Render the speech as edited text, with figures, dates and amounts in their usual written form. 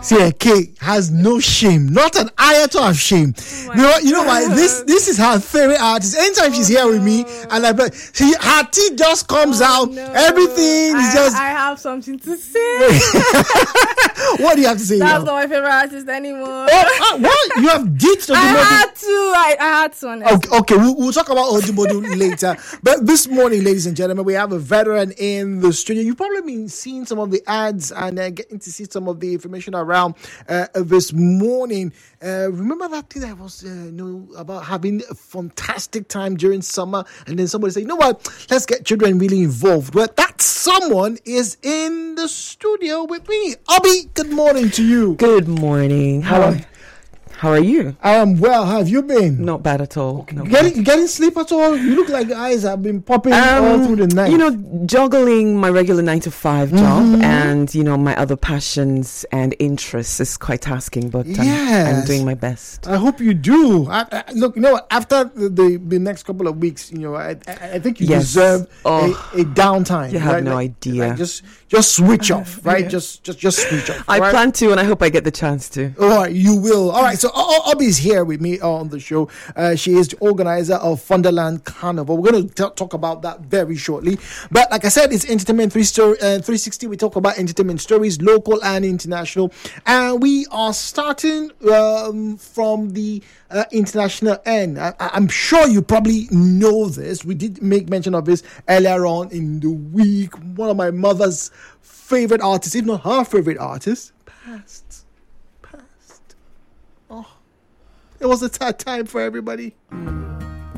See, Kay has no shame, not an iota of shame. You know why? This is her favorite artist. Anytime she's here with me, and her teeth just comes out. No. Everything is just. I have something to say. What do you have to say? That's not my favorite artist anymore. What? You have ditched Odumadu? I had to. Honestly. Okay, we'll talk about Odumadu later. But this morning, ladies and gentlemen, we have a veteran in the studio. You've probably been seeing some of the ads and getting to see some of the information around this morning. Remember that thing that was about having a fantastic time during summer, and then somebody said, you know what, let's get children really involved. Well, that someone is in the studio with me. Obi, good morning to you. Good morning. How are you? I am well. How have you been? Not bad at all. Okay. Getting sleep at all? You look like your eyes have been popping all through the night. Juggling my regular 9-to-5 job and, my other passions and interests is quite tasking, but I'm doing my best. I hope you do. Look, after the next couple of weeks, I think you deserve a downtime. You have no idea. Like just switch off, right? Yeah. Just switch off. I plan to, and I hope I get the chance to. All right, you will. All right, so Obi is here with me on the show. She is the organizer of Funderland Carnival. We're going to talk about that very shortly. But like I said, it's Entertainment 360. We talk about entertainment stories, local and international. And we are starting from the international end. I'm sure you probably know this. We did make mention of this earlier on in the week. One of my mother's favorite artists, if not her favorite artist, passed. Oh, it was a sad time for everybody.